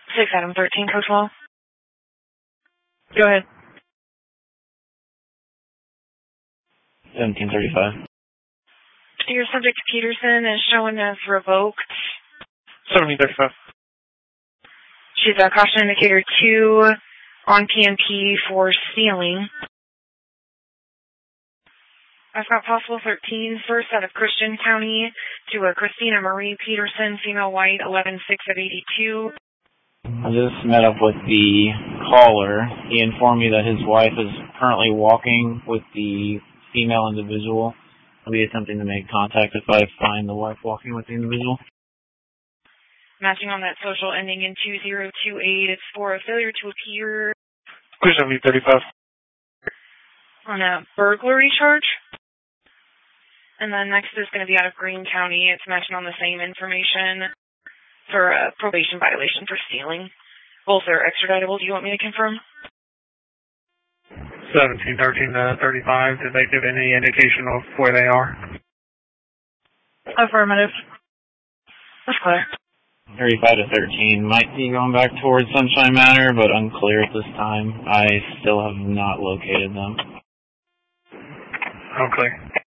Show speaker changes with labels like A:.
A: 6 Adam 13, Coach Wall. Go ahead.
B: 1735.
A: Your subject Peterson is showing as revoked.
C: 1735.
A: She's a caution indicator 2 on PNP for stealing. I've got possible 13 first out of Christian County to a Christina Marie Peterson, female white, 11-6 of 82.
B: I just met up with the caller. He informed me that his wife is currently walking with the female individual. I'll be attempting to make contact if I find the wife walking with the individual.
A: Matching on that social ending in 2028. It's for a failure to appear.
C: Christian 35.
A: On a burglary charge. And then next is going to be out of Greene County. It's matching on the same information for a probation violation for stealing. Both are extraditable. Do you want me to confirm?
C: 1713 35. Did they give any indication of where they are?
A: Affirmative. That's clear.
B: 35 to 13 might be going back towards Sunshine Manor, but unclear at this time. I still have not located them.
C: Okay.